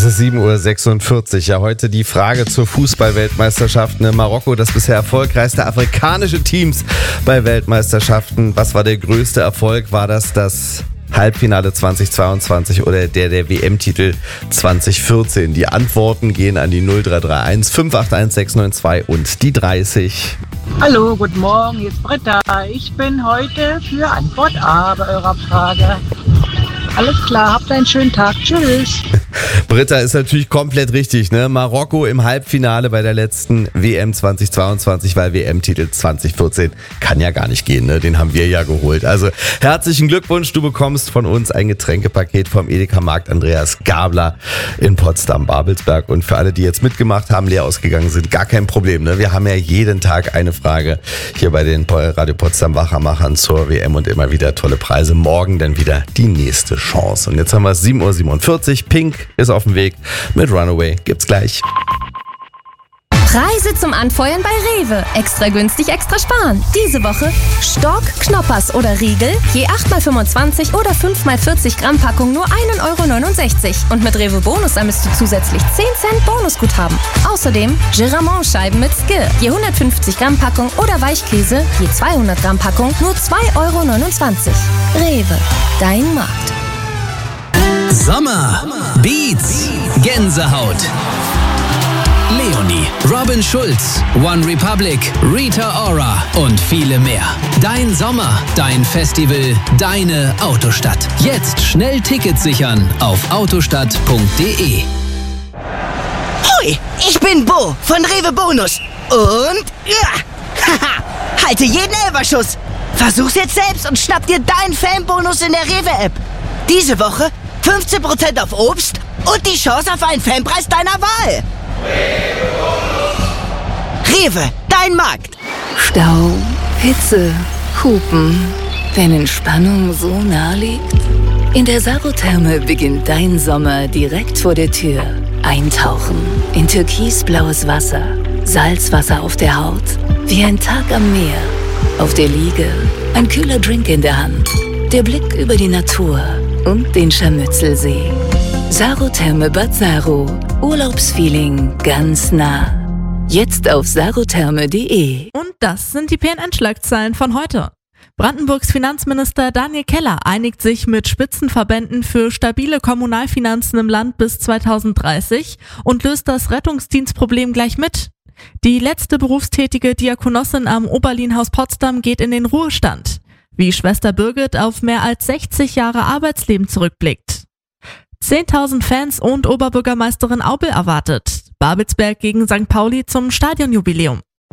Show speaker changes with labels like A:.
A: ist 7.46 Uhr. Ja, heute die Frage zur Fußball-Weltmeisterschaft. Marokko, das bisher erfolgreichste afrikanische Teams bei Weltmeisterschaften. Was war der größte Erfolg? War das Halbfinale 2022 oder der WM-Titel 2014? Die Antworten gehen an die 0331 581 692 und die 30.
B: Hallo, guten Morgen, hier ist Britta. Ich bin heute für Antwort A bei eurer Frage. Alles klar, habt einen schönen Tag. Tschüss.
A: Britta ist natürlich komplett richtig, ne? Marokko im Halbfinale bei der letzten WM 2022, weil WM-Titel 2014 kann ja gar nicht gehen, ne? Den haben wir ja geholt. Also herzlichen Glückwunsch, du bekommst von uns ein Getränkepaket vom Edeka Markt Andreas Gabler in Potsdam-Babelsberg. Und für alle, die jetzt mitgemacht haben, leer ausgegangen sind, gar kein Problem, ne? Wir haben ja jeden Tag eine Frage hier bei den Radio Potsdam Wachermachern zur WM und immer wieder tolle Preise. Morgen dann wieder die nächste Chance. Und jetzt haben wir es 7.47 Uhr. Pink ist auf dem Weg mit Runaway. Gibt's gleich.
C: Preise zum Anfeuern bei Rewe. Extra günstig, extra sparen. Diese Woche Stork, Knoppers oder Riegel, je 8x25 oder 5x40 Gramm Packung nur 1,69 €. Und mit Rewe Bonus sammelst du zusätzlich 10 Cent Bonusguthaben. Außerdem Giramont-Scheiben mit Skir, je 150 Gramm Packung oder Weichkäse, je 200 Gramm Packung nur 2,29 €. Rewe, dein Markt.
D: Sommer, Beats, Gänsehaut. Leonie, Robin Schulz, One Republic, Rita Ora und viele mehr. Dein Sommer, dein Festival, deine Autostadt. Jetzt schnell Tickets sichern auf autostadt.de.
E: Hoi, ich bin Bo von Rewe Bonus. Und haha, halte jeden Elferschuss. Versuch's jetzt selbst und schnapp dir deinen Fanbonus in der Rewe-App. Diese Woche 15% auf Obst und die Chance auf einen Fanpreis deiner Wahl. Rewe, dein Markt.
F: Stau, Hitze, Hupen. Wenn Entspannung so nah liegt? In der Sarotherme beginnt dein Sommer direkt vor der Tür. Eintauchen in türkisblaues Wasser, Salzwasser auf der Haut, wie ein Tag am Meer. Auf der Liege, ein kühler Drink in der Hand, der Blick über die Natur und den Scharmützelsee. Sarotherme Bad Saro. Urlaubsfeeling ganz nah. Jetzt auf sarotherme.de.
G: Und das sind die PNN-Schlagzeilen von heute. Brandenburgs Finanzminister Daniel Keller einigt sich mit Spitzenverbänden für stabile Kommunalfinanzen im Land bis 2030 und löst das Rettungsdienstproblem gleich mit. Die letzte berufstätige Diakonossin am Oberlienhaus Potsdam geht in den Ruhestand. Wie Schwester Birgit auf mehr als 60 Jahre Arbeitsleben zurückblickt. 10.000 Fans und Oberbürgermeisterin Aubel erwartet. Babelsberg gegen St. Pauli zum Stadionjubiläum.